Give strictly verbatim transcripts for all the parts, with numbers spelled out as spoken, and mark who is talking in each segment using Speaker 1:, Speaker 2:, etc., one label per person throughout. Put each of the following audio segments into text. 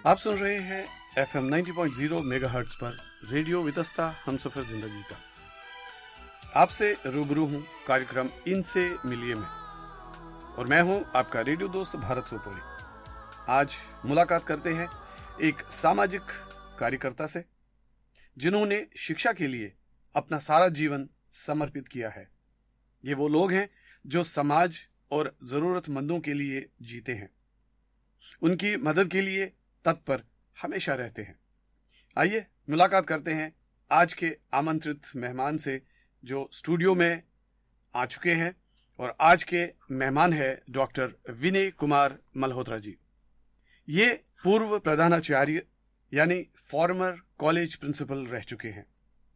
Speaker 1: आप सुन रहे हैं F M ninety point zero megahertz पर रेडियो वितस्ता हमसफर जिंदगी का। आपसे रूबरू हूं कार्यक्रम इनसे मिलिए में, और मैं हूं आपका रेडियो दोस्त भारत सोपोरी। आज मुलाकात करते हैं एक सामाजिक कार्यकर्ता से जिन्होंने शिक्षा के लिए अपना सारा जीवन समर्पित किया है। ये वो लोग हैं जो समाज और जरूरतमंदों के लिए जीते हैं, उनकी मदद के लिए तत्पर हमेशा रहते हैं। आइए मुलाकात करते हैं आज के आमंत्रित मेहमान से जो स्टूडियो में आ चुके हैं, और आज के मेहमान है डॉक्टर विनय कुमार मल्होत्रा जी। ये पूर्व प्रधानाचार्य यानी फॉर्मर कॉलेज प्रिंसिपल रह चुके हैं।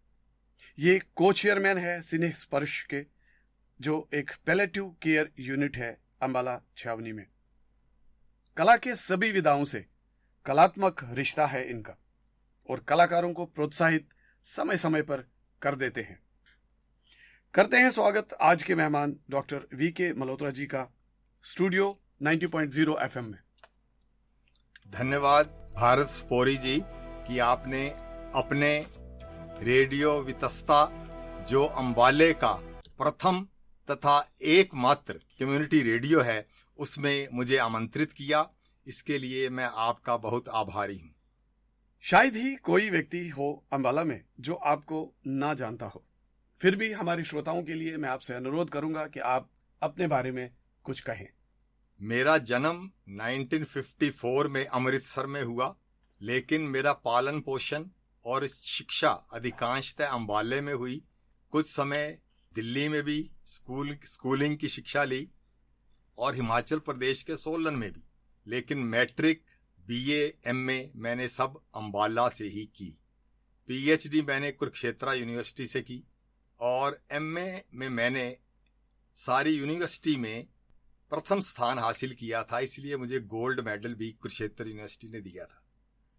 Speaker 1: ये को चेयरमैन है स्नेह स्पर्श के, जो एक पैलेटिव केयर यूनिट है अंबाला छावनी में। कला के सभी विधाओं से कलात्मक रिश्ता है इनका, और कलाकारों को प्रोत्साहित समय समय पर कर देते हैं। करते हैं स्वागत आज के मेहमान डॉक्टर वी के मल्होत्रा जी का studio ninety point zero F M में।
Speaker 2: धन्यवाद भारत स्पोरी जी कि आपने अपने रेडियो वितस्ता, जो अंबाले का प्रथम तथा एकमात्र कम्युनिटी रेडियो है, उसमें मुझे आमंत्रित किया। इसके लिए मैं आपका बहुत आभारी हूं।
Speaker 1: शायद ही कोई व्यक्ति हो अंबाला में जो आपको ना जानता हो, फिर भी हमारे श्रोताओं के लिए मैं आपसे अनुरोध करूंगा कि आप अपने बारे में कुछ कहें।
Speaker 2: मेरा जन्म उन्नीस सौ चौवन में अमृतसर में हुआ, लेकिन मेरा पालन पोषण और शिक्षा अधिकांशतः अंबाले में हुई। कुछ समय दिल्ली में भी स्कूल स्कूलिंग की शिक्षा ली, और हिमाचल प्रदेश के सोलन में भी। लेकिन मैट्रिक, बीए, एमए मैंने सब अंबाला से ही की। पीएचडी मैंने कुरुक्षेत्र यूनिवर्सिटी से की, और एमए में मैंने सारी यूनिवर्सिटी में प्रथम स्थान हासिल किया था, इसलिए मुझे गोल्ड मेडल भी कुरुक्षेत्र यूनिवर्सिटी ने दिया था।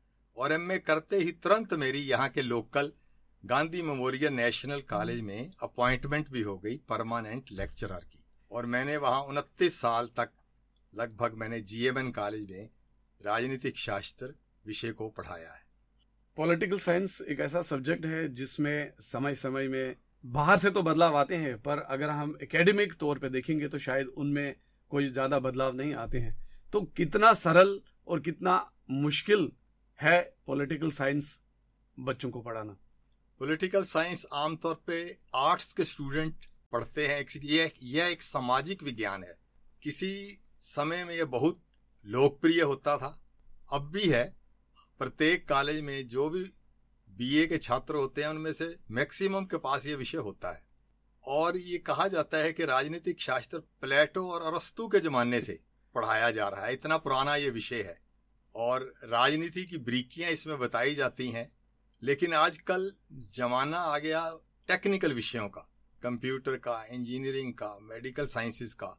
Speaker 2: और एमए करते ही तुरंत मेरी यहाँ के local Gandhi memorial national college में अपॉइंटमेंट भी हो गई परमानेंट लेक्चरर की, और मैंने वहाँ उनतीस साल तक लगभग मैंने जीएमएन कॉलेज में राजनीतिक शास्त्र विषय को पढ़ाया है।
Speaker 1: पॉलिटिकल साइंस एक ऐसा सब्जेक्ट है जिसमें समय समय में बाहर से तो बदलाव आते हैं, पर अगर हम एकेडमिक तौर पे देखेंगे तो शायद उनमें कोई ज्यादा बदलाव नहीं आते हैं। तो कितना सरल और कितना मुश्किल है पॉलिटिकल साइंस बच्चों को पढ़ाना?
Speaker 2: पॉलिटिकल साइंस आमतौर पे आर्ट्स के स्टूडेंट पढ़ते हैं। यह यह एक सामाजिक विज्ञान है। किसी समय में यह बहुत लोकप्रिय होता था, अब भी है। प्रत्येक कॉलेज में जो भी बीए के छात्र होते हैं उनमें से मैक्सिमम के पास यह विषय होता है। और ये कहा जाता है कि राजनीतिक शास्त्र प्लेटो और अरस्तु के जमाने से पढ़ाया जा रहा है, इतना पुराना ये विषय है। और राजनीति की बारीकियां इसमें बताई जाती हैं। लेकिन आजकल जमाना आ गया टेक्निकल विषयों का, कंप्यूटर का, इंजीनियरिंग का, मेडिकल साइंसेस का,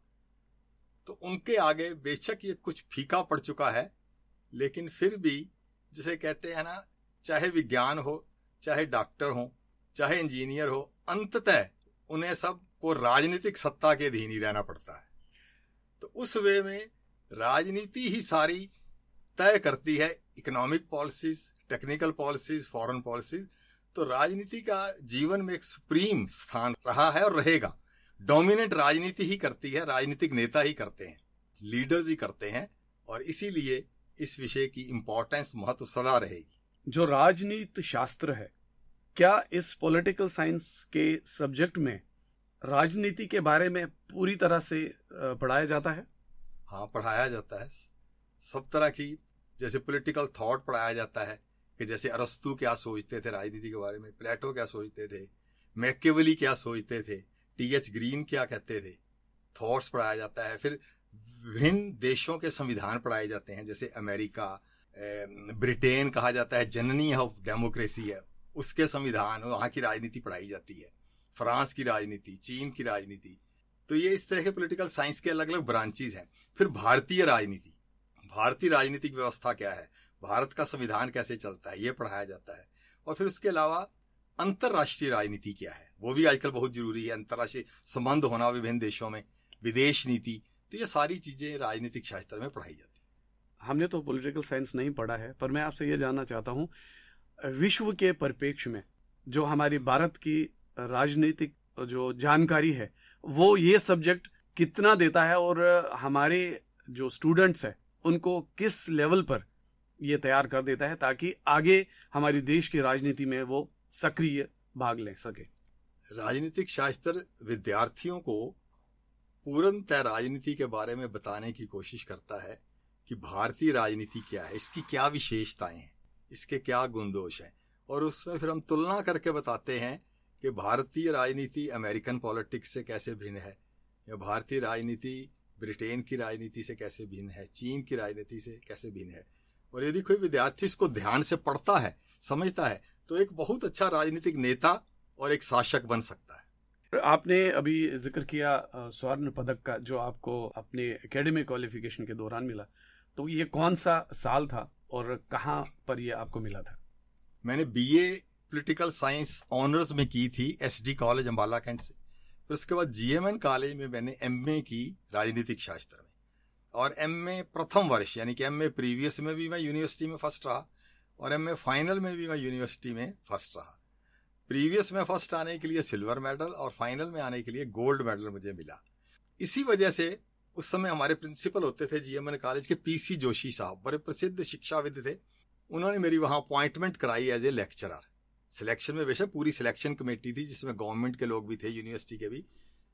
Speaker 2: तो उनके आगे बेशक ये कुछ फीका पड़ चुका है। लेकिन फिर भी जिसे कहते हैं ना, चाहे विज्ञान हो, चाहे डॉक्टर हो, चाहे इंजीनियर हो, अंततः उन्हें सब को राजनीतिक सत्ता के अधीन ही रहना पड़ता है। तो उस वे में राजनीति ही सारी तय करती है, economic policies, technical policies, foreign policies. तो राजनीति का जीवन में एक सुप्रीम स्थान रहा है और रहेगा। डोमिनेंट राजनीति ही करती है, राजनीतिक नेता ही करते हैं, लीडर्स ही करते हैं, और इसीलिए इस विषय की इंपॉर्टेंस, महत्व सदा रहेगी।
Speaker 1: जो राजनीति शास्त्र है, क्या इस पॉलिटिकल साइंस के सब्जेक्ट में राजनीति के बारे में पूरी तरह से पढ़ाया जाता है?
Speaker 2: हाँ, पढ़ाया जाता है। सब तरह की, जैसे पॉलिटिकल थॉट पढ़ाया जाता है कि जैसे अरस्तु क्या सोचते थे राजनीति के बारे में, प्लेटो क्या सोचते थे, मैकियावेली क्या सोचते थे, टी एच ग्रीन क्या कहते थे, थॉट्स पढ़ाया जाता है। फिर विभिन्न देशों के संविधान पढ़ाए जाते हैं, जैसे अमेरिका, ब्रिटेन कहा जाता है जननी ऑफ डेमोक्रेसी है, उसके संविधान, वहाँ की राजनीति पढ़ाई जाती है। फ्रांस की राजनीति, चीन की राजनीति। तो ये इस तरह के पॉलिटिकल साइंस के अलग अलग ब्रांचेज हैं। फिर भारतीय राजनीति, भारतीय राजनीतिक व्यवस्था क्या है, भारत का संविधान कैसे चलता है, ये पढ़ाया जाता है। और फिर उसके अलावा अंतर्राष्ट्रीय राजनीति क्या है, वो भी आजकल बहुत जरूरी है। अंतर्राष्ट्रीय संबंध होना विभिन्न देशों में, विदेश नीति, तो ये सारी चीजें राजनीतिक शास्त्र में पढ़ाई जाती है।
Speaker 1: हमने तो पॉलिटिकल साइंस नहीं पढ़ा है, पर मैं आपसे ये जानना चाहता हूँ, विश्व के परिप्रेक्ष्य में जो हमारी भारत की राजनीतिक जो जानकारी है वो ये सब्जेक्ट कितना देता है, और हमारे जो स्टूडेंट्स हैं उनको किस लेवल पर ये तैयार कर देता है ताकि आगे हमारी देश की राजनीति में वो सक्रिय भाग ले सके।
Speaker 2: राजनीतिक शास्त्र विद्यार्थियों को पूर्णतः राजनीति के बारे में बताने की कोशिश करता है कि भारतीय राजनीति क्या है, इसकी क्या विशेषताएं हैं, इसके क्या गुण दोष हैं, और उसमें फिर हम तुलना करके बताते हैं कि भारतीय राजनीति अमेरिकन पॉलिटिक्स से कैसे भिन्न है, या भारतीय राजनीति ब्रिटेन की राजनीति से कैसे भिन्न है, चीन की राजनीति से कैसे भिन्न है। और यदि कोई विद्यार्थी इसको ध्यान से पढ़ता है, समझता है, तो एक बहुत अच्छा राजनीतिक नेता और एक शासक बन सकता है।
Speaker 1: आपने अभी जिक्र किया स्वर्ण पदक का जो आपको अपने एकेडमिक क्वालिफिकेशन के दौरान मिला, तो ये कौन सा साल था और कहाँ पर ये आपको मिला था?
Speaker 2: मैंने बीए पॉलिटिकल साइंस ऑनर्स में की थी एसडी कॉलेज अंबाला कैंट से। फिर उसके बाद जीएमएन कॉलेज में मैंने एमए की राजनीतिक शास्त्र में, और एमए प्रथम वर्ष यानी कि एमए प्रीवियस में भी मैं यूनिवर्सिटी में फर्स्ट रहा, और एमए फाइनल में भी मैं यूनिवर्सिटी में फर्स्ट रहा। प्रीवियस में फर्स्ट आने के लिए सिल्वर मेडल और फाइनल में आने के लिए गोल्ड मेडल मुझे मिला। इसी वजह से उस समय हमारे प्रिंसिपल होते थे जीएमएन कॉलेज के पीसी जोशी साहब, बड़े प्रसिद्ध शिक्षाविद थे। उन्होंने मेरी वहां अपॉइंटमेंट कराई एज ए लेक्चरर। सिलेक्शन में वैसे पूरी सिलेक्शन कमेटी थी जिसमें गवर्नमेंट के लोग भी थे, यूनिवर्सिटी के भी।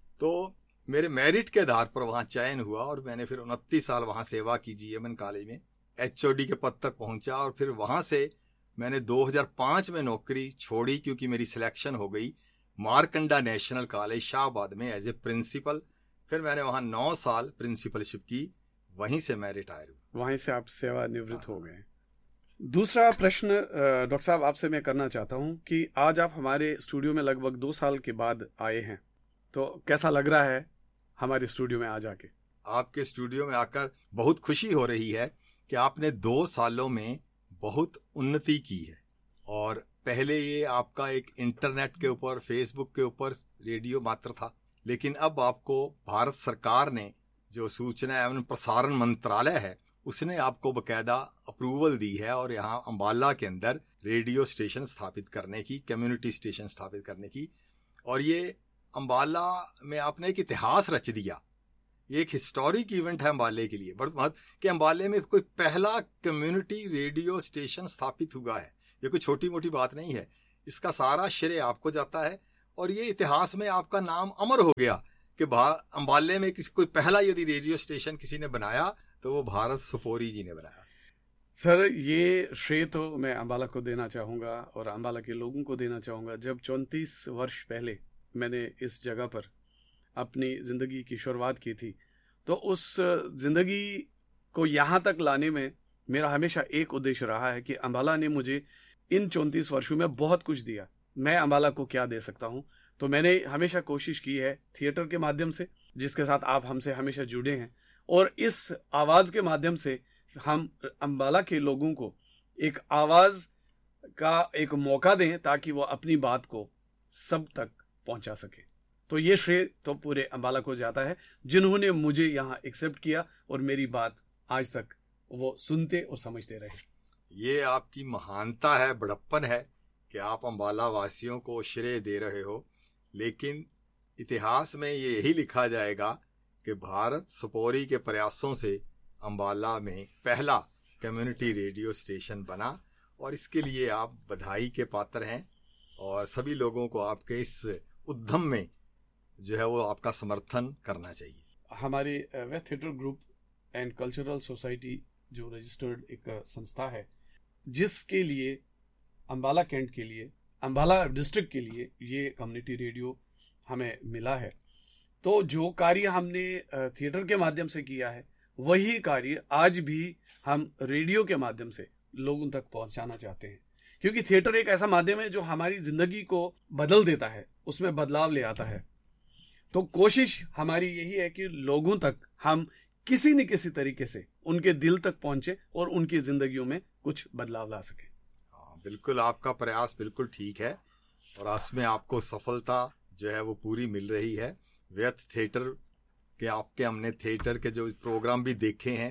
Speaker 2: तो मेरे मेरिट के आधार पर वहां चयन हुआ, और मैंने फिर उनतीस साल वहां सेवा की जीएमएन कॉलेज में, एचओडी के पद तक पहुंचा। और फिर वहां से मैंने दो हज़ार पाँच में नौकरी छोड़ी क्योंकि मेरी सिलेक्शन हो गई मारकंडा नेशनल कॉलेज शाहबाद में एज ए प्रिंसिपल। फिर मैंने वहां नौ साल प्रिंसिपलशिप की, वहीं से मैं रिटायर हुआ।
Speaker 1: वहीं से आप सेवानिवृत्त हो गए। दूसरा प्रश्न डॉक्टर साहब आपसे मैं करना चाहता हूं कि आज आप हमारे स्टूडियो में लगभग दो साल के बाद आए हैं, तो कैसा लग रहा है हमारे स्टूडियो में आ जाके?
Speaker 2: आपके स्टूडियो में आकर बहुत खुशी हो रही है कि आपने दो सालों में बहुत उन्नति की है। और पहले ये आपका एक इंटरनेट के ऊपर, फेसबुक के ऊपर रेडियो मात्र था, लेकिन अब आपको भारत सरकार ने, जो सूचना एवं प्रसारण मंत्रालय है, उसने आपको बकायदा अप्रूवल दी है और यहाँ अंबाला के अंदर रेडियो स्टेशन स्थापित करने की, कम्युनिटी स्टेशन स्थापित करने की। और ये अंबाला में आपने एक इतिहास रच दिया। ये एक हिस्टोरिक इवेंट है अंबाले के लिए, बहुत महत्व कि अंबाले में कोई पहला कम्युनिटी रेडियो स्टेशन स्थापित हुआ है। ये कोई छोटी मोटी बात नहीं है, इसका सारा श्रेय आपको जाता है। और ये इतिहास में आपका नाम अमर हो गया कि अंबाले में किसी कोई पहला यदि रेडियो स्टेशन किसी ने बनाया तो वो भारत सुपोरी जी ने बनाया।
Speaker 1: सर, ये श्रेय तो मैं अंबाला को देना चाहूँगा और अंबाला के लोगों को देना चाहूँगा। जब चौंतीस वर्ष पहले मैंने इस जगह पर अपनी ज़िंदगी की शुरुआत की थी, तो उस ज़िंदगी को यहाँ तक लाने में मेरा हमेशा एक उद्देश्य रहा है कि अंबाला ने मुझे इन चौंतीस वर्षों में बहुत कुछ दिया। मैं अंबाला को क्या दे सकता हूँ? तो मैंने हमेशा कोशिश की है थिएटर के माध्यम से, जिसके साथ आप हमसे हमेशा जुड़े हैं, और इस आवाज़ के माध्यम से हम अंबाला के लोगों को एक आवाज़ का एक मौका दें ताकि वो अपनी बात को सब तक पहुंचा सके। तो ये श्रेय तो पूरे अंबाला को जाता है, जिन्होंने मुझे यहाँ एक्सेप्ट किया और मेरी बात आज तक वो सुनते और समझते रहे।
Speaker 2: ये आपकी महानता है, बड़प्पन है कि आप अंबाला वासियों को श्रेय दे रहे हो। लेकिन इतिहास में ये यही लिखा जाएगा कि भारत सुपोरी के प्रयासों से अंबाला में पहला कम्युनिटी रेडियो स्टेशन बना, और इसके लिए आप बधाई के पात्र हैं। और सभी लोगों को आपके इस उद्यम में जो है वो आपका समर्थन करना चाहिए।
Speaker 1: हमारे वे theatre group and cultural society जो रजिस्टर्ड एक संस्था है, जिसके लिए अंबाला कैंट के लिए, अंबाला डिस्ट्रिक्ट के लिए ये कम्युनिटी रेडियो हमें मिला है, तो जो कार्य हमने थिएटर के माध्यम से किया है वही कार्य आज भी हम रेडियो के माध्यम से लोगों तक पहुंचाना चाहते हैं। क्योंकि थिएटर एक ऐसा माध्यम है जो हमारी जिंदगी को बदल देता है, उसमें बदलाव ले आता है। तो कोशिश हमारी यही है कि लोगों तक हम किसी न किसी तरीके से उनके दिल तक पहुंचे और उनकी जिंदगियों में कुछ बदलाव ला सके।
Speaker 2: हाँ, बिल्कुल आपका प्रयास बिल्कुल ठीक है और उसमें आपको सफलता जो है वो पूरी मिल रही है। व्यर्थ थिएटर के आपके हमने थिएटर के जो प्रोग्राम भी देखे हैं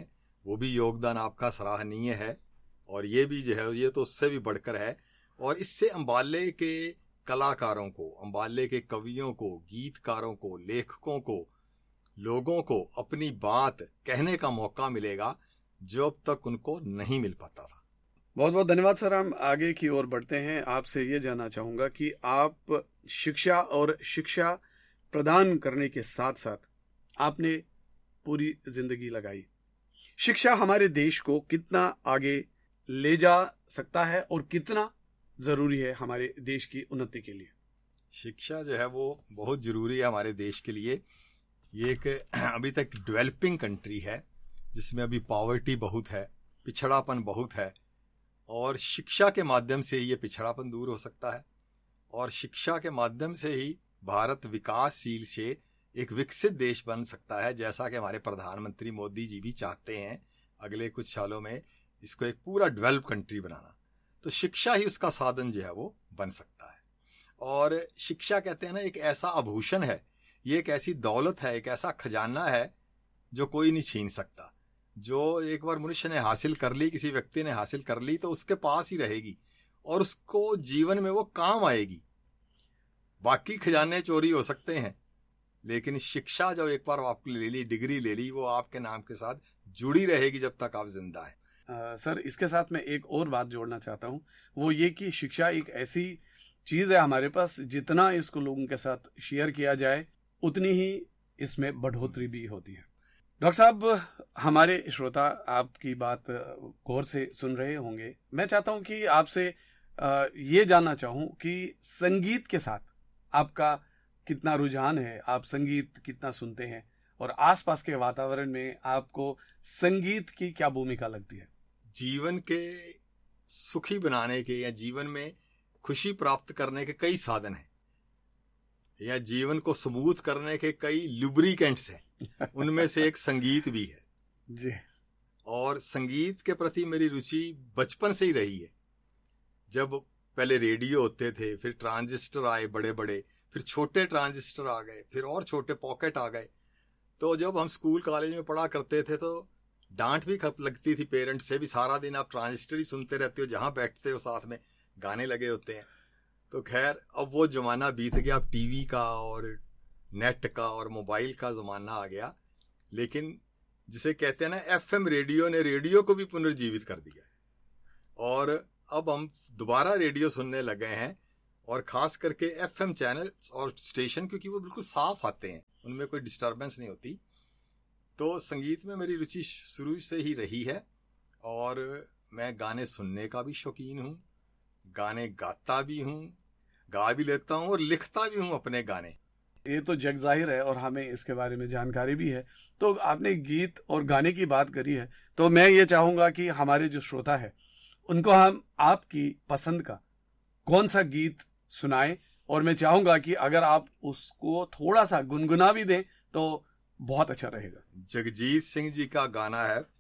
Speaker 2: वो भी योगदान आपका सराहनीय है, और ये भी जो है ये तो उससे भी बढ़कर है। और इससे अम्बाले के कलाकारों को, अम्बाले के कवियों को, गीतकारों को, लेखकों को, लोगों को अपनी बात कहने का मौका मिलेगा जो अब तक उनको नहीं मिल पाता था।
Speaker 1: बहुत बहुत धन्यवाद सर। हम आगे की ओर बढ़ते हैं। आपसे ये जानना चाहूंगा कि आप शिक्षा और शिक्षा प्रदान करने के साथ साथ आपने पूरी जिंदगी लगाई, शिक्षा हमारे देश को कितना आगे ले जा सकता है और कितना जरूरी है हमारे देश की उन्नति के लिए?
Speaker 2: शिक्षा जो है वो बहुत जरूरी है हमारे देश के लिए। ये एक अभी तक डेवलपिंग कंट्री है जिसमें अभी पॉवर्टी बहुत है, पिछड़ापन बहुत है, और शिक्षा के माध्यम से ही ये पिछड़ापन दूर हो सकता है, और शिक्षा के माध्यम से ही भारत विकासशील से एक विकसित देश बन सकता है, जैसा कि हमारे प्रधानमंत्री मोदी जी भी चाहते हैं अगले कुछ सालों में इसको एक पूरा डेवलप कंट्री बनाना। तो शिक्षा ही उसका साधन जो है वो बन सकता है। और शिक्षा कहते हैं ना, एक ऐसा आभूषण है, ये एक ऐसी दौलत है, एक ऐसा खजाना है जो कोई नहीं छीन सकता। जो एक बार मनुष्य ने हासिल कर ली, किसी व्यक्ति ने हासिल कर ली, तो उसके पास ही रहेगी और उसको जीवन में वो काम आएगी। बाकी खजाने चोरी हो सकते हैं, लेकिन शिक्षा जो एक बार आपने ले ली, डिग्री ले ली, वो आपके नाम के साथ जुड़ी रहेगी जब तक आप जिंदा हैं।
Speaker 1: Uh, सर, इसके साथ मैं एक और बात जोड़ना चाहता हूँ, वो ये कि शिक्षा एक ऐसी चीज है हमारे पास, जितना इसको लोगों के साथ शेयर किया जाए उतनी ही इसमें बढ़ोतरी भी होती है। डॉक्टर साहब, हमारे श्रोता आपकी बात गौर से सुन रहे होंगे। मैं चाहता हूँ कि आपसे ये जानना चाहूँ कि संगीत के साथ आपका कितना रुझान है, आप संगीत कितना सुनते हैं, और आसपास के वातावरण में आपको संगीत की क्या भूमिका लगती है?
Speaker 2: जीवन के सुखी बनाने के या जीवन में खुशी प्राप्त करने के कई साधन हैं, या जीवन को स्मूथ करने के कई लुब्रिकेंट्स हैं, उनमें से एक संगीत भी है
Speaker 1: जी।
Speaker 2: और संगीत के प्रति मेरी रुचि बचपन से ही रही है। जब पहले रेडियो होते थे, फिर ट्रांजिस्टर आए बड़े बड़े, फिर छोटे ट्रांजिस्टर आ गए, फिर और छोटे पॉकेट आ गए। तो जब हम स्कूल कॉलेज में पढ़ा करते थे तो डांट भी खप लगती थी पेरेंट्स से भी, सारा दिन आप ट्रांजिस्टर ही सुनते रहते हो, जहां बैठते हो साथ में गाने लगे होते हैं। तो खैर, अब वो जमाना बीत गया, अब टीवी का और नेट का और मोबाइल का जमाना आ गया। लेकिन जिसे कहते हैं ना, एफएम रेडियो ने रेडियो को भी पुनर्जीवित कर दिया, और अब हम दोबारा रेडियो सुनने लगे हैं, और खास करके एफएम चैनल और स्टेशन, क्योंकि वो बिल्कुल साफ आते हैं, उनमें कोई डिस्टर्बेंस नहीं होती। तो संगीत में मेरी रुचि शुरू से ही रही है, और मैं गाने सुनने का भी शौकीन हूँ, गाने गाता भी हूँ, गा भी लेता हूँ और लिखता भी हूँ अपने गाने।
Speaker 1: ये तो जग जाहिर है और हमें इसके बारे में जानकारी भी है। तो आपने गीत और गाने की बात करी है, तो मैं ये चाहूंगा कि हमारे जो श्रोता है उनको हम आपकी पसंद का कौन सा गीत सुनाएं, और मैं चाहूंगा कि अगर आप उसको थोड़ा सा गुनगुना भी दें तो बहुत अच्छा रहेगा।
Speaker 2: जगजीत सिंह जी का गाना है